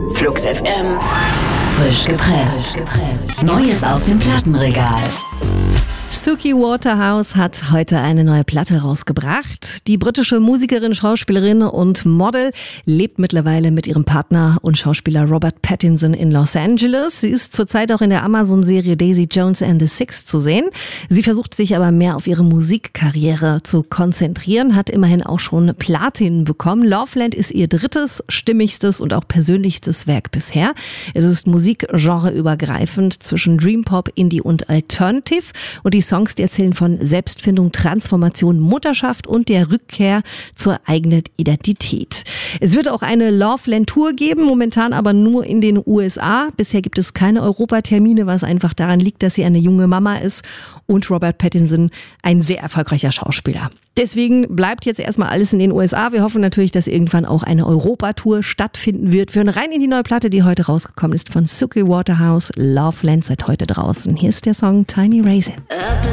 Flux FM. Frisch gepresst. Neues aus dem Plattenregal. Suki Waterhouse hat heute eine neue Platte rausgebracht. Die britische Musikerin, Schauspielerin und Model lebt mittlerweile mit ihrem Partner und Schauspieler Robert Pattinson in Los Angeles. Sie ist zurzeit auch in der Amazon-Serie Daisy Jones and the Six zu sehen. Sie versucht sich aber mehr auf ihre Musikkarriere zu konzentrieren, hat immerhin auch schon Platin bekommen. Loveland ist ihr drittes, stimmigstes und auch persönlichstes Werk bisher. Es ist musikgenreübergreifend zwischen Dreampop, Indie und Alternative. Und die Songs, die erzählen von Selbstfindung, Transformation, Mutterschaft und der Rückkehr zur eigenen Identität. Es wird auch eine Loveland-Tour geben, momentan aber nur in den USA. Bisher gibt es keine Europatermine, was einfach daran liegt, dass sie eine junge Mama ist und Robert Pattinson ein sehr erfolgreicher Schauspieler. Deswegen bleibt jetzt erstmal alles in den USA. Wir hoffen natürlich, dass irgendwann auch eine Europatour stattfinden wird. Wir hören rein in die neue Platte, die heute rausgekommen ist von Suki Waterhouse, Loveland, seit heute draußen. Hier ist der Song Tiny Raisin.